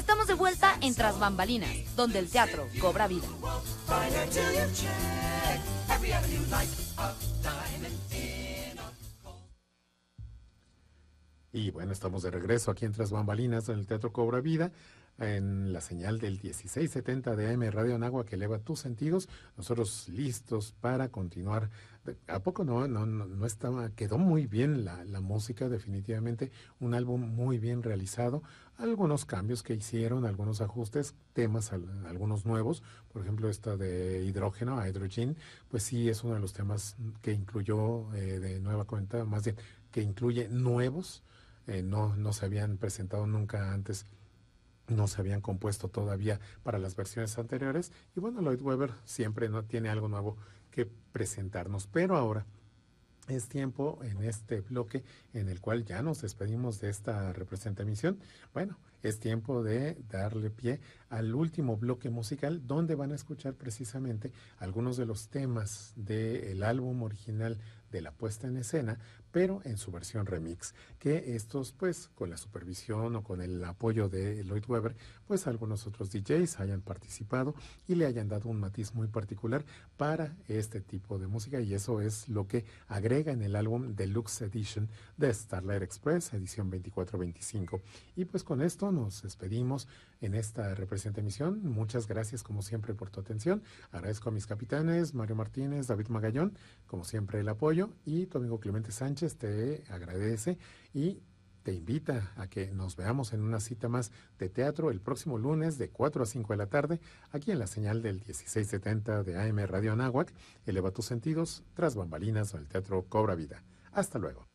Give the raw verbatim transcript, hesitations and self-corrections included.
Estamos de vuelta en Tras Bambalinas, donde el teatro cobra vida. Y bueno, estamos de regreso aquí en Tras Bambalinas, en el Teatro Cobra Vida, en la señal del dieciséis setenta de A M Radio Anáhuac que eleva tus sentidos. Nosotros listos para continuar. ¿A poco no? No, no, no estaba, quedó muy bien la, la música, definitivamente. Un álbum muy bien realizado. Algunos cambios que hicieron, algunos ajustes, temas, algunos nuevos. Por ejemplo, esta de Hidrógeno, Hydrogen, pues sí es uno de los temas que incluyó eh, de nueva cuenta, más bien, que incluye nuevos. Eh, no, no se habían presentado nunca antes, no se habían compuesto todavía para las versiones anteriores, y bueno, Lloyd Webber siempre no tiene algo nuevo que presentarnos, pero ahora es tiempo en este bloque en el cual ya nos despedimos de esta representación. Bueno, es tiempo de darle pie al último bloque musical, donde van a escuchar precisamente algunos de los temas del álbum original de la puesta en escena, pero en su versión remix, que estos pues con la supervisión o con el apoyo de Lloyd Webber, pues algunos otros D Js hayan participado y le hayan dado un matiz muy particular para este tipo de música, y eso es lo que agrega en el álbum Deluxe Edition de Starlight Express, edición veinticuatro veinticinco. Y pues con esto nos despedimos en esta representación. Muchas gracias como siempre por tu atención. Agradezco a mis capitanes, Mario Martínez, David Magallón, como siempre el apoyo, y tu amigo Clemente Sánchez te agradece y te invita a que nos veamos en una cita más de teatro el próximo lunes de cuatro a cinco de la tarde, aquí en la señal del dieciséis setenta de A M Radio Anáhuac. Eleva tus sentidos, Tras Bambalinas, o el teatro cobra vida. Hasta luego.